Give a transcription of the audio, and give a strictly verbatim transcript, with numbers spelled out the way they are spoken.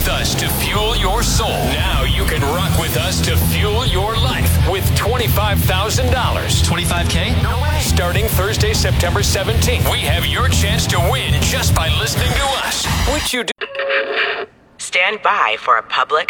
with us to fuel your soul. Now you can rock with us to fuel your life with twenty-five thousand dollars. twenty-five K? No way. Starting Thursday, September seventeenth, we have your chance to win just by listening to us. Which you do. Stand by for a public